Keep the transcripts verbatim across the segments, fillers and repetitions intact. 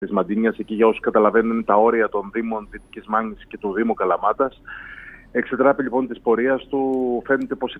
της Μαντίνιας. Εκεί, για όσους καταλαβαίνουν, είναι τα όρια των Δήμων Δυτικής Μάνης και του Δήμου Καλαμάτας. Εξετράπη λοιπόν της πορείας του, φαίνεται πως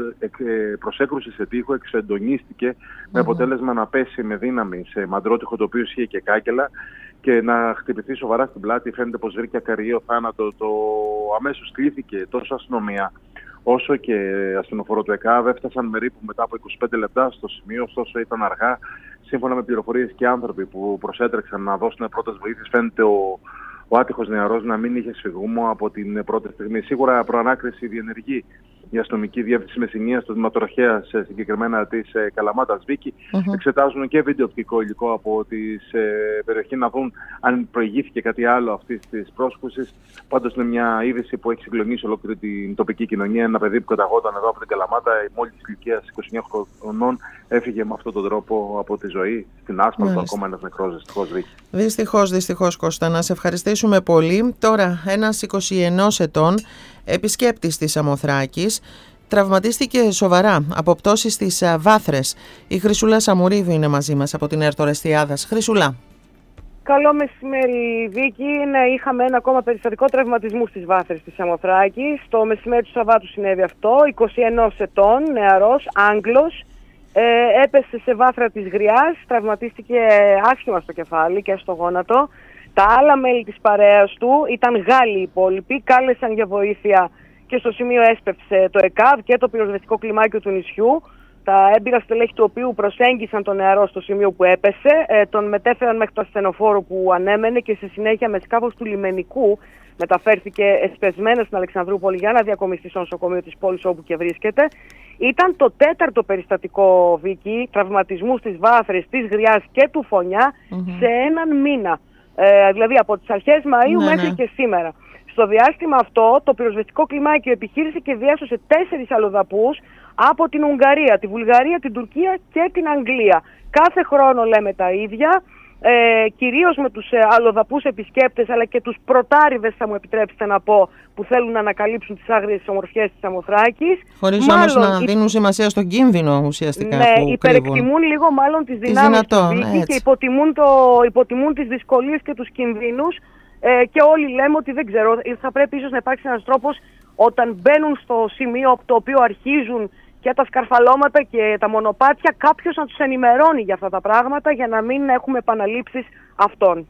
προσέκρουσε σε τοίχο, εξεντονίστηκε mm-hmm. με αποτέλεσμα να πέσει με δύναμη σε μαντρότυχο το οποίο ισχύει και κάκελα και να χτυπηθεί σοβαρά στην πλάτη. Φαίνεται πως βρήκε ακαριείο θάνατο. Το αμέσως κλήθηκε τόσο αστυνομία όσο και ασθενοφόρο του ΕΚΑΒ. Έφτασαν περίπου μετά από είκοσι πέντε λεπτά στο σημείο, ωστόσο ήταν αργά. Σύμφωνα με πληροφορίες και άνθρωποι που προσέτρεξαν να δώσουν πρώτες βοήθειες, φαίνεται ο ο άτυχος νεαρός να μην είχε σφυγμό από την πρώτη στιγμή. Σίγουρα προανάκριση διενεργεί η αστυνομική διεύθυνση Μεσσηνίας, του Δηματορχέας συγκεκριμένα της Καλαμάτας Βίκη. Mm-hmm. Εξετάζουν και βιντεοπτικό υλικό από τη περιοχή να δουν αν προηγήθηκε κάτι άλλο αυτής της πρόσκλησης. Πάντως είναι μια είδηση που έχει συγκλονίσει ολόκληρη την τοπική κοινωνία. Ένα παιδί που καταγόταν εδώ από την Καλαμάτα, μόλις ηλικίας είκοσι εννέα χρονών, έφυγε με αυτόν τον τρόπο από τη ζωή στην άσφαλτο. Ακόμα ένας νεκρός, δυστυχώς, Βίκη. Δυστυχώς, δυστυχώς, Κώστα. Να σε ευχαριστήσουμε πολύ. Τώρα, ένας είκοσι ενός ετών επισκέπτης της Σαμοθράκης τραυματίστηκε σοβαρά από πτώσεις στις βάθρες. Η Χρυσούλα Σαμουρίδου είναι μαζί μας από την Ερτορεστιάδας. Χρυσούλα. Καλό μεσημέρι, Βίκη. Ναι, είχαμε ένα ακόμα περιστατικό τραυματισμού στις βάθρες της Σαμοθράκης. Το μεσημέρι του Σαββάτου συνέβη αυτό. είκοσι ενός ετών, νεαρός, Άγγλος, ε, έπεσε σε βάθρα της Γριάς, τραυματίστηκε άσχημα στο κεφάλι και στο γόνατο. Τα άλλα μέλη της παρέας του ήταν Γάλλοι οι υπόλοιποι, κάλεσαν για βοήθεια και στο σημείο έσπευσε το ΕΚΑΒ και το πυροσβεστικό κλιμάκιο του νησιού. Τα έμπειρα στελέχη του οποίου προσέγγισαν τον νεαρό στο σημείο που έπεσε, ε, τον μετέφεραν μέχρι το ασθενοφόρο που ανέμενε και στη συνέχεια με σκάφος του λιμενικού μεταφέρθηκε εσπεσμένα στην Αλεξανδρούπολη για να διακομιστεί στο νοσοκομείο της πόλης όπου και βρίσκεται. Ήταν το τέταρτο περιστατικό, Βίκη, τραυματισμού στις βάθρες της Γριάς και του Φωνιά mm-hmm. σε έναν μήνα. Ε, δηλαδή από τις αρχές Μαΐου ναι, μέχρι ναι. και σήμερα. Στο διάστημα αυτό το πυροσβεστικό κλιμάκιο επιχείρησε και διάσωσε τέσσερις αλλοδαπούς από την Ουγγαρία, τη Βουλγαρία, την Τουρκία και την Αγγλία. Κάθε χρόνο λέμε τα ίδια, ε, κυρίως με τους ε, αλλοδαπούς επισκέπτες αλλά και τους πρωτάριδες, θα μου επιτρέψετε να πω, που θέλουν να ανακαλύψουν τις άγριες ομορφιές της Σαμοθράκης. Χωρίς όμως να υ... δίνουν σημασία στον κίνδυνο ουσιαστικά. Ναι, που υπερεκτιμούν κρύβουν. λίγο μάλλον τις δυνάμεις του Βίκη και υποτιμούν, το, υποτιμούν τις δυσκολίες και τους κινδύνους. Ε, και όλοι λέμε ότι δεν ξέρω, θα πρέπει ίσως να υπάρξει ένας τρόπος όταν μπαίνουν στο σημείο από το οποίο αρχίζουν και τα σκαρφαλώματα και τα μονοπάτια, κάποιος να τους ενημερώνει για αυτά τα πράγματα για να μην έχουμε επαναλήψεις αυτών.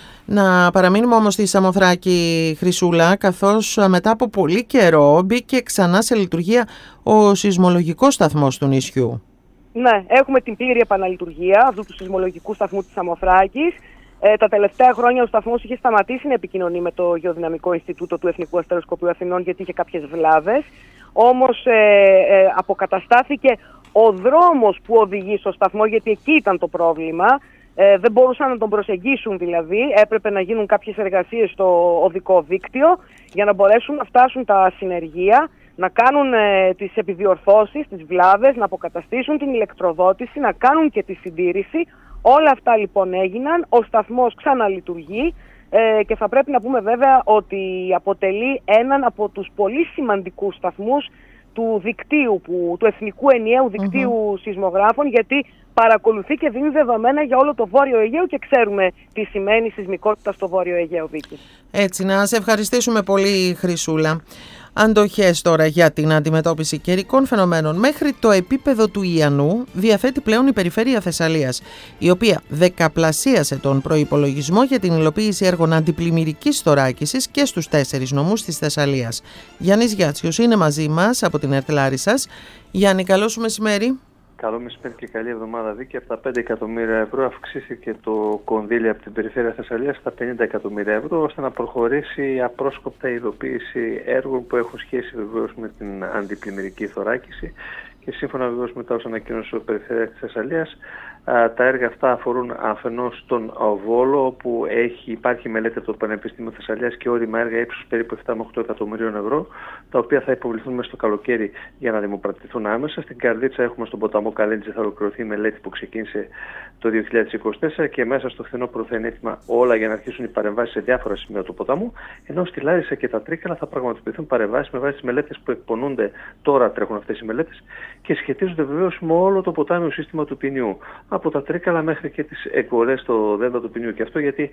Να παραμείνουμε όμως στη Σαμοθράκη, Χρυσούλα, καθώς μετά από πολύ καιρό μπήκε ξανά σε λειτουργία ο σεισμολογικός σταθμός του νησιού. Ναι, έχουμε την πλήρη επαναλειτουργία αυτού του σεισμολογικού σταθμού της Σαμοθράκης. Ε, τα τελευταία χρόνια ο σταθμός είχε σταματήσει να επικοινωνεί με το Γεωδυναμικό Ινστιτούτο του Εθνικού Αστεροσκοπείου Αθηνών γιατί είχε κάποιες βλάβες. Όμως ε, ε, αποκαταστάθηκε ο δρόμος που οδηγεί στο σταθμό, γιατί εκεί ήταν το πρόβλημα. Ε, δεν μπορούσαν να τον προσεγγίσουν δηλαδή, έπρεπε να γίνουν κάποιες εργασίες στο οδικό δίκτυο για να μπορέσουν να φτάσουν τα συνεργεία, να κάνουν ε, τις επιδιορθώσεις, τις βλάβες, να αποκαταστήσουν την ηλεκτροδότηση, να κάνουν και τη συντήρηση. Όλα αυτά λοιπόν έγιναν, ο σταθμός ξαναλειτουργεί ε, και θα πρέπει να πούμε βέβαια ότι αποτελεί έναν από τους πολύ σημαντικούς σταθμούς του δικτύου, που, του Εθνικού Ενιαίου Δικτύου mm-hmm. Σεισμογράφων, γιατί παρακολουθεί και δίνει δεδομένα για όλο το Βόρειο Αιγαίο και ξέρουμε τι σημαίνει σεισμικότητα στο Βόρειο Αιγαίο, Βίκη. Έτσι, να σε ευχαριστήσουμε πολύ, Χρυσούλα. Αντοχές τώρα για την αντιμετώπιση καιρικών φαινομένων. Μέχρι το επίπεδο του Ιαννού διαθέτει πλέον η περιφέρεια Θεσσαλίας, η οποία δεκαπλασίασε τον προϋπολογισμό για την υλοποίηση έργων αντιπλημμυρικής θωράκισης και στους τέσσερις νομούς της Θεσσαλίας. Γιάννης Γιάτσιος είναι μαζί μας από την ΕΡΤ Λάρισσας. Γιάννη, καλό σου μεσημέρι. Καλό μεσημέρι και καλή εβδομάδα, Βίκη. Από τα πέντε εκατομμύρια ευρώ αυξήθηκε το κονδύλι από την περιφέρεια Θεσσαλίας στα πενήντα εκατομμύρια ευρώ, ώστε να προχωρήσει απρόσκοπτα η υλοποίηση έργων που έχουν σχέση βεβαίως με την αντιπλημμυρική θωράκιση. Και σύμφωνα βεβαίως με τα όσα ανακοίνωσε η περιφέρεια της Θεσσαλίας, τα έργα αυτά αφορούν αφενός τον Βόλο, όπου έχει, υπάρχει μελέτη από το Πανεπιστήμιο Θεσσαλίας και όρημα έργα ύψους περίπου επτά με οκτώ εκατομμυρίων ευρώ, τα οποία θα υποβληθούν μέσα στο καλοκαίρι για να δημοπρατηθούν άμεσα. Στην Καρδίτσα έχουμε στον ποταμό Καλέντζη, θα ολοκληρωθεί η μελέτη που ξεκίνησε το δύο χιλιάδες είκοσι τέσσερα και μέσα στο φθινόπωρο θα είναι έτοιμα όλα για να αρχίσουν οι παρεμβάσεις σε διάφορα σημεία του ποταμού. Ενώ στη Λάρισα και τα Τρίκαλα θα πραγματοποιηθούν παρεμβάσεις με βάση τις μελέτες που εκπονούνται. Τώρα τρέχουν αυτές οι μελέτες και σχετίζονται βεβαίως με όλο το ποτάμιο σύστημα του ποινιού. Από τα Τρίκαλα μέχρι και τις εκβολές στο δέλτα του ποινιού. Και αυτό γιατί